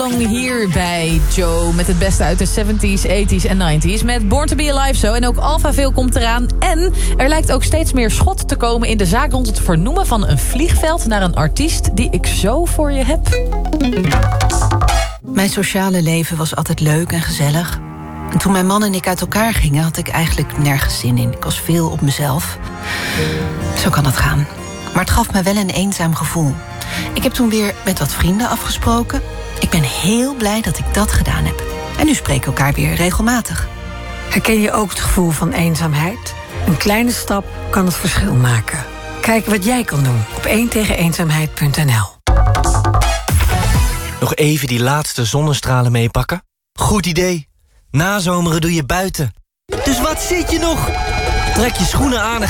Hier bij Joe met het beste uit de 70s, 80s en 90s. Met Born to be Alive zo. En ook Alphaville komt eraan. En er lijkt ook steeds meer schot te komen in de zaak rond het vernoemen van een vliegveld naar een artiest die ik zo voor je heb. Mijn sociale leven was altijd leuk en gezellig. En toen mijn man en ik uit elkaar gingen, had ik eigenlijk nergens zin in. Ik was veel op mezelf. Zo kan het gaan. Maar het gaf me wel een eenzaam gevoel. Ik heb toen weer met wat vrienden afgesproken. Ik ben heel blij dat ik dat gedaan heb. En nu spreken we elkaar weer regelmatig. Herken je ook het gevoel van eenzaamheid? Een kleine stap kan het verschil maken. Kijk wat jij kan doen op 1tegeneenzaamheid.nl. Nog even die laatste zonnestralen meepakken? Goed idee. Nazomeren doe je buiten. Dus wat zit je nog? Trek je schoenen aan en